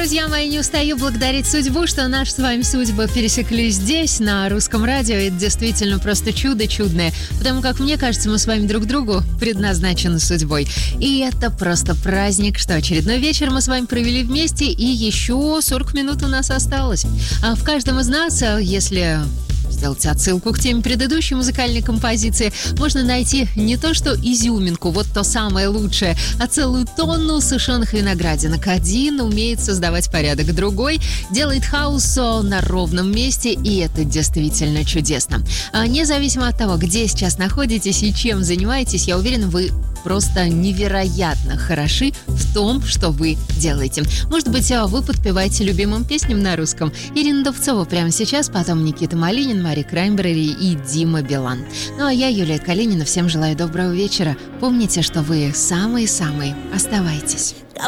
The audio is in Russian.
Друзья мои, не устаю благодарить судьбу, что наши с вами судьбы пересеклись здесь, на русском радио. Это действительно просто чудо чудное, потому как, мне кажется, мы с вами друг другу предназначены судьбой. И это просто праздник, что очередной вечер мы с вами провели вместе, и еще 40 минут у нас осталось. А в каждом из нас, если сделать отсылку к теме предыдущей музыкальной композиции, можно найти не то что изюминку, вот то самое лучшее, а целую тонну сушеных виноградинок. Один умеет создавать порядок, другой делает хаос на ровном месте, и это действительно чудесно. Независимо от того, где сейчас находитесь и чем занимаетесь, я уверена, вы просто невероятно хороши в том, что вы делаете. Может быть, вы подпеваете любимым песням на русском. Ирина Дубцова прямо сейчас, потом Никита Малинин, Мари Краймбрери и Дима Билан. Ну а я, Юлия Калинина, всем желаю доброго вечера. Помните, что вы самые-самые. Оставайтесь.